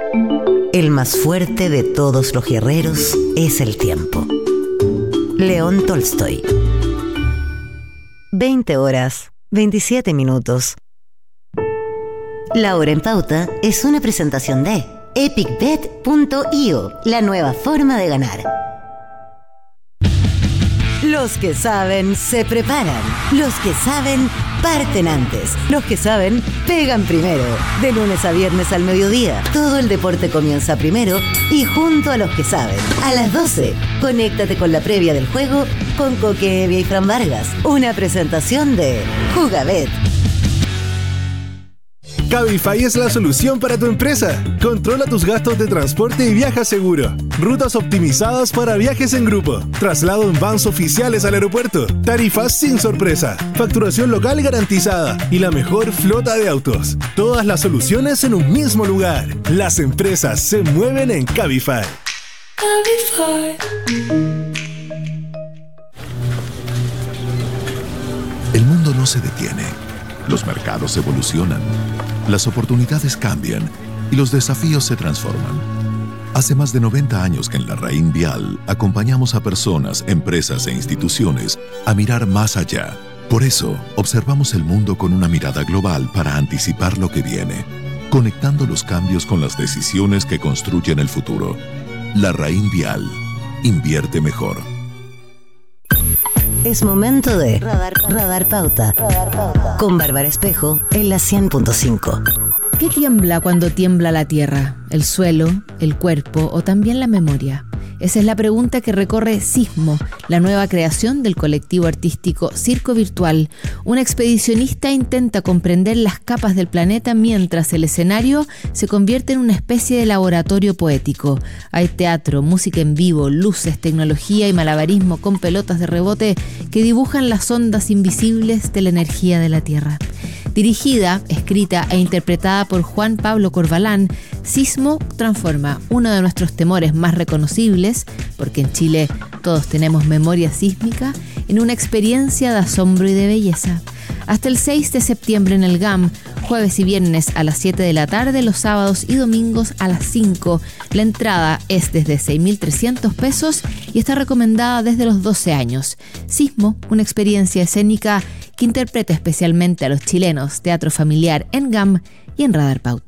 El más fuerte de todos los guerreros es el tiempo. León Tolstoy. 20 horas, 27 minutos. La Hora en Pauta es una presentación de EpicBet.io, la nueva forma de ganar. Los que saben se preparan. Los que saben parten antes. Los que saben pegan primero. De lunes a viernes al mediodía. Todo el deporte comienza primero y junto a los que saben. A las 12, conéctate con la previa del juego con Coque Evia y Fran Vargas. Una presentación de Jugabet. Cabify es la solución para tu empresa. Controla tus gastos de transporte y viaja seguro. Rutas optimizadas para viajes en grupo. Traslado en vans oficiales al aeropuerto. Tarifas sin sorpresa. Facturación local garantizada. Y la mejor flota de autos. Todas las soluciones en un mismo lugar. Las empresas se mueven en Cabify. Cabify. El mundo no se detiene. Los mercados evolucionan. Las oportunidades cambian y los desafíos se transforman. Hace más de 90 años que en LARRAÍN Vial acompañamos a personas, empresas e instituciones a mirar más allá. Por eso, observamos el mundo con una mirada global para anticipar lo que viene, conectando los cambios con las decisiones que construyen el futuro. LARRAÍN Vial. Invierte mejor. Es momento de Radar Pauta. Con Bárbara Espejo en la 100.5. ¿Qué tiembla cuando tiembla la tierra? ¿El suelo, el cuerpo o también la memoria? Esa es la pregunta que recorre Sismo, la nueva creación del colectivo artístico Circo Virtual. Una expedicionista intenta comprender las capas del planeta mientras el escenario se convierte en una especie de laboratorio poético. Hay teatro, música en vivo, luces, tecnología y malabarismo con pelotas de rebote que dibujan las ondas invisibles de la energía de la Tierra. Dirigida, escrita e interpretada por Juan Pablo Corbalán, Sismo transforma uno de nuestros temores más reconocibles, porque en Chile todos tenemos memoria sísmica, en una experiencia de asombro y de belleza. Hasta el 6 de septiembre en el GAM, jueves y viernes a las 7 de la tarde, los sábados y domingos a las 5. La entrada es desde 6.300 pesos y está recomendada desde los 12 años. Sismo, una experiencia escénica que interpreta especialmente a los chilenos, teatro familiar en GAM y en Radar Pauta.